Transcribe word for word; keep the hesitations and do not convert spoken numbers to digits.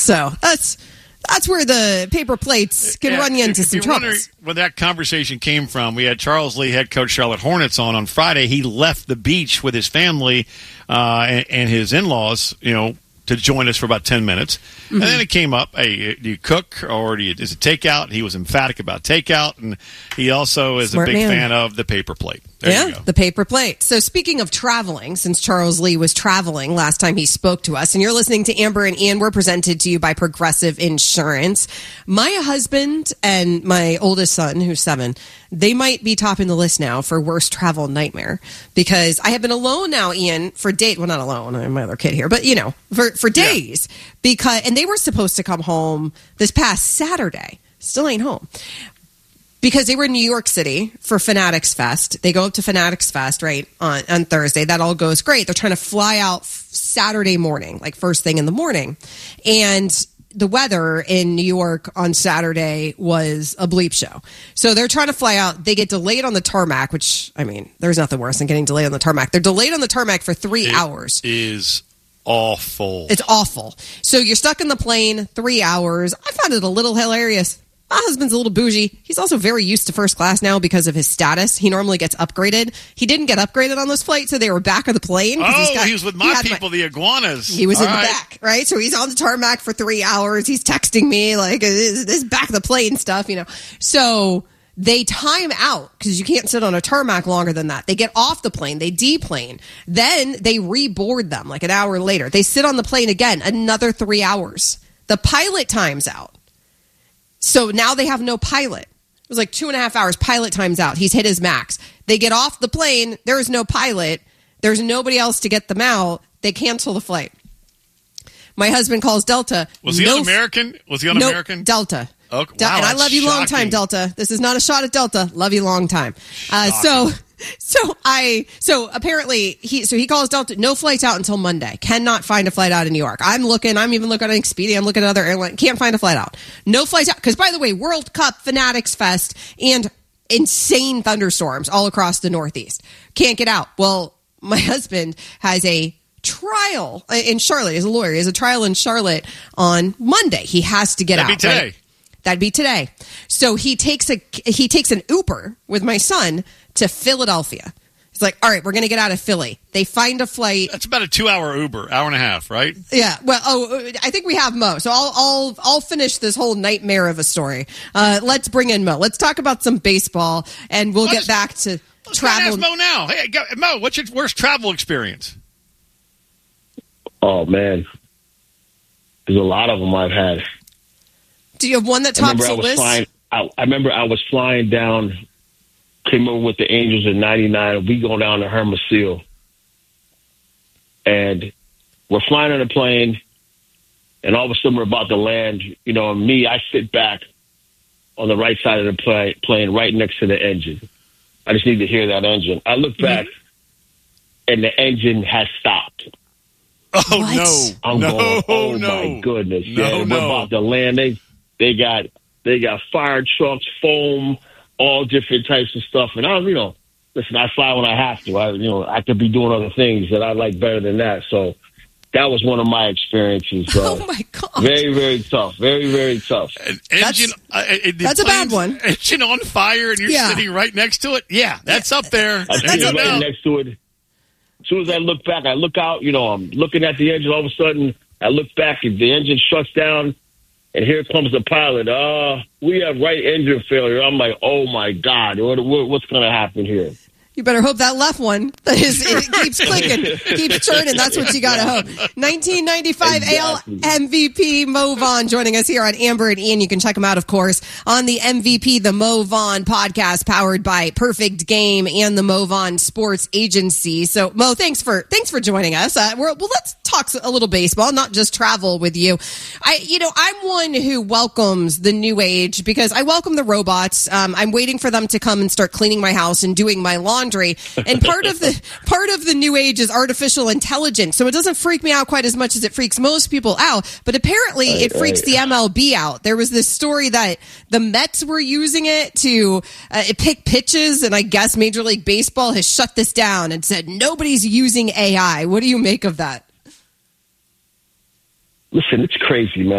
So that's that's where the paper plates can yeah, run you into if some you're trouble. Where that conversation came from, we had Charles Lee, head coach Charlotte Hornets, on on Friday. He left the beach with his family uh, and, and his in-laws, you know, to join us for about ten minutes. Mm-hmm. And then it came up, hey, do you cook or do you, is it takeout? He was emphatic about takeout, and he also is Smart a big man. fan of the paper plate. There yeah, you go. The paper plate. So speaking of traveling, since Charles Lee was traveling last time he spoke to us, and you're listening to Amber and Ian, we're presented to you by Progressive Insurance. My husband and my oldest son, who's seven, they might be topping the list now for worst travel nightmare, because I have been alone now, Ian, for date. Well, not alone. I have my other kid here, but you know, for, for days yeah. because, and they were supposed to come home this past Saturday. Still ain't home. Because they were in New York City for Fanatics Fest. They go up to Fanatics Fest, right, on, on Thursday. That all goes great. They're trying to fly out Saturday morning, like first thing in the morning. And the weather in New York on Saturday was a bleep show. So they're trying to fly out. They get delayed on the tarmac, which, I mean, there's nothing worse than getting delayed on the tarmac. They're delayed on the tarmac for three it hours. Is awful. It's awful. So you're stuck in the plane three hours. I found it a little hilarious. My husband's a little bougie. He's also very used to first class now because of his status. He normally gets upgraded. He didn't get upgraded on those flights, so they were back of the plane. Oh, he's got, he was with my people, my, the iguanas. He was All in right. the back, right? So he's on the tarmac for three hours. He's texting me like, this is back of the plane stuff, you know. So they time out because you can't sit on a tarmac longer than that. They get off the plane. They deplane. Then they reboard them like an hour later. They sit on the plane again, another three hours. The pilot times out. So now they have no pilot. It was like two and a half hours. Pilot times out. He's hit his max. They get off the plane. There is no pilot. There's nobody else to get them out. They cancel the flight. My husband calls Delta. Was he no, on American? Was he on no, American? Delta. Okay. Del- Wow, and I that's love you long time, shocking. Delta. This is not a shot at Delta. Love you long time. Uh, so, so I, so apparently he, so he calls Delta. No flights out until Monday. Cannot find a flight out in New York. I'm looking. I'm even looking at Expedia. I'm looking at other airlines. Can't find a flight out. No flights out. Because by the way, World Cup, Fanatics Fest, and insane thunderstorms all across the Northeast. Can't get out. Well, my husband has a trial in Charlotte. He's a lawyer. He has a trial in Charlotte on Monday. He has to get That'd out. be today. Right? That'd be today. So he takes a he takes an Uber with my son to Philadelphia. He's like, all right, we're going to get out of Philly. They find a flight. That's about a two-hour Uber, hour and a half, right? Yeah. Well, oh, I think we have Mo. So I'll I'll I'll finish this whole nightmare of a story. Uh, let's bring in Mo. Let's talk about some baseball, and we'll Let's- get back to Let's go and travel. ask Mo now. Hey, go, Mo, what's your worst travel experience? Oh, man. There's a lot of them I've had. Do you have one that I tops remember I the was list? flying. I, I remember I was flying down. Came over with the Angels in ninety-nine. We go down to Hermosillo, and we're flying on a plane. And all of a sudden, we're about to land. You know, and me, I sit back on the right side of the plane, plane, right next to the engine. I just need to hear that engine. I look back, mm-hmm. and the engine has stopped. Oh, What? no. I'm no, going, oh no. my goodness. No, yeah, no. we're about to land. They they got they got fire trucks, foam, all different types of stuff. And I was, you know, listen, I fly when I have to. I you know, I could be doing other things that I like better than that. So that was one of my experiences. Uh, Oh my God. Very, very tough. Very, very tough. An engine, uh, it, the that's a bad plane's one. Engine on fire and you're Yeah. sitting right next to it? Yeah, that's up there. I There's sit no right doubt. next to it. As soon as I look back, I look out, you know, I'm looking at the engine. All of a sudden, I look back, and the engine shuts down, and here comes the pilot. Uh, we have right engine failure. I'm like, oh, my God, what, what, what's going to happen here? You better hope that left one is, it keeps clicking, keeps turning. That's what you got to hope. nineteen ninety-five Exactly. A L M V P Mo Vaughn joining us here on Amber and Ian. You can check him out, of course, on the M V P, the Mo Vaughn podcast, powered by Perfect Game and the Mo Vaughn Sports Agency. So, Mo, thanks for thanks for joining us. Uh, we're, well, let's talk a little baseball, not just travel with you. I, you know, I'm one who welcomes the new age because I welcome the robots. Um, I'm waiting for them to come and start cleaning my house and doing my laundry. And part of the part of the new age is artificial intelligence. So it doesn't freak me out quite as much as it freaks most people out. But apparently Right, it freaks right. the M L B out. There was this story that the Mets were using it to uh, pick pitches, and I guess Major League Baseball has shut this down and said nobody's using A I. What do you make of that? Listen, it's crazy, man.